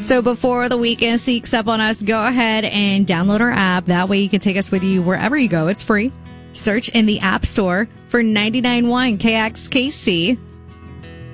So before the weekend sneaks up on us, go ahead and download our app. That way you can take us with you wherever you go. It's free. Search in the App Store for 99.1 KXKC.